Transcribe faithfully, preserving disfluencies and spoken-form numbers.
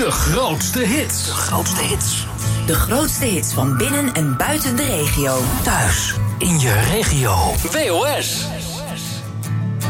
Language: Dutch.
De grootste hits. De grootste hits. De grootste hits van binnen en buiten de regio. Thuis, in je regio. W O S.